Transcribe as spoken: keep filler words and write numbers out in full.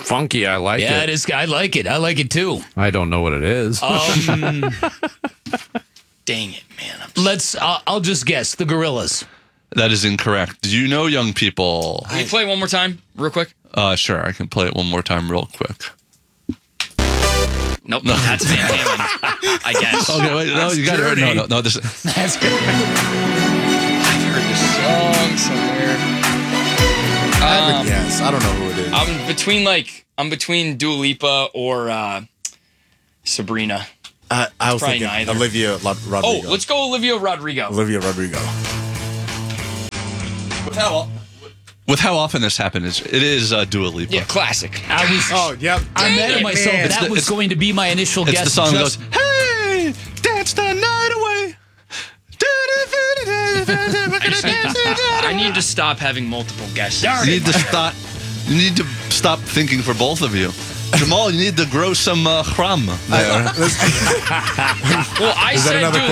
funky. I like Yeah, it. it is. I like it. I like it too. I don't know what it is. Um, Dang it, man. I'm let's. Uh, I'll just guess. The Gorillas. That is incorrect. Do you know, young people? Can you play it one more time, real quick? Uh, sure, I can play it one more time real quick. Nope, no, that's Van Halen, I guess. Okay, wait, no, you got it right. No, no, no, this That's good. I've heard this song somewhere. Um, Yes, I don't know who it is. I'm between like I'm between Dua Lipa or uh, Sabrina. I, I was probably thinking neither. Olivia Lo- Oh, Rodrigo. let's go Olivia Rodrigo. Olivia Rodrigo. with how with how often this happens, it is uh, Dua Lipa. Yeah, classic. I was. Oh, yep. I mad at myself. man. That the- was it's- going to be my initial It's guess. the song that just- goes, "Hey, dance the night away." I, just need, I need to stop having multiple guesses. You need to stop. You need to stop thinking for both of you. Jamal, you need to grow some uh, chram there. Well, I Is that said another Dua